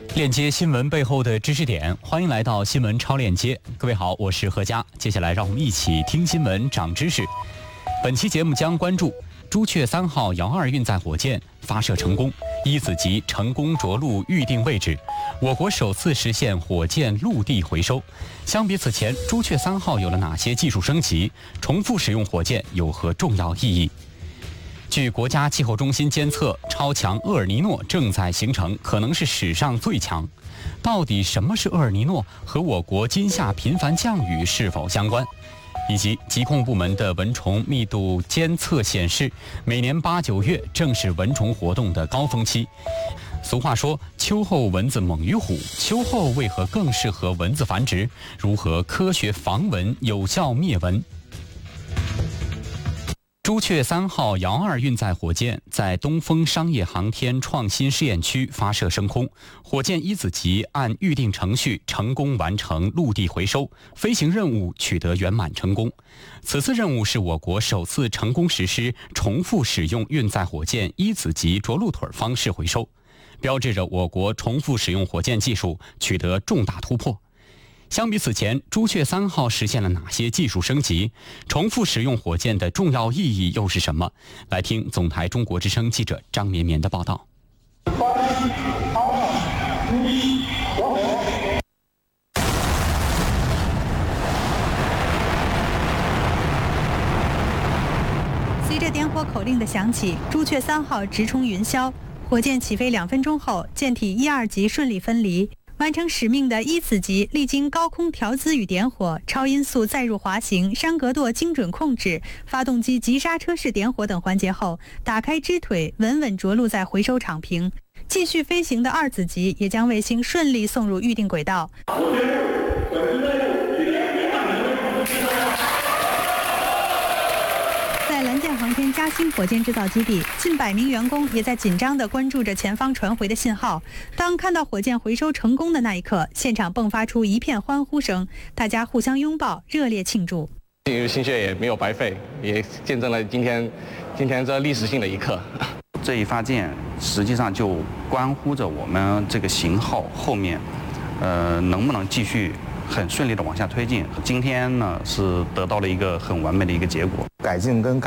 链接新闻背后的知识点，欢迎来到新闻超链接。各位好，我是何佳。接下来让我们一起听新闻长知识。本期节目将关注朱雀3号遥2运载火箭发射成功，一子级成功着陆预定位置，我国首次实现火箭陆地回收。相比此前，朱雀3号有了哪些技术升级？重复使用火箭有何重要意义？据国家气候中心监测，超强厄尔尼诺正在形成，可能是史上最强。到底什么是厄尔尼诺，和我国今夏频繁降雨是否相关？以及疾控部门的蚊虫密度监测显示，每年8、9月正是蚊虫活动的高峰期。俗话说，秋后蚊子猛于虎，秋后为何更适合蚊子繁殖？如何科学防蚊，有效灭蚊？朱雀3号遥2运载火箭在东风商业航天创新试验区发射升空，火箭一子级按预定程序成功完成陆地回收，飞行任务取得圆满成功。此次任务是我国首次成功实施重复使用运载火箭一子级着陆腿方式回收，标志着我国重复使用火箭技术取得重大突破。相比此前，朱雀3号实现了哪些技术升级？重复使用火箭的重要意义又是什么？来听总台中国之声记者张绵绵的报道。 随着点火口令的响起，朱雀3号直冲云霄，火箭起飞2分钟后，舰体1、2级顺利分离。完成使命的一子级历经高空调姿与点火、超音速载入滑行、山格舵精准控制、发动机急刹车式点火等环节后，打开支腿，稳稳着陆在回收场坪。继续飞行的2子级也将卫星顺利送入预定轨道。在蓝箭航天嘉兴火箭制造基地，近100名员工也在紧张地关注着前方传回的信号。当看到火箭回收成功的那一刻，现场迸发出一片欢呼声，大家互相拥抱，热烈庆祝。 心血也没有白费，也见证了今天这历史性的一刻。 这一发箭实际上就关乎着我们这个型号后面，能不能继续很顺利的往下推进。今天呢是得到了一个很完美的一个结果。 改进跟改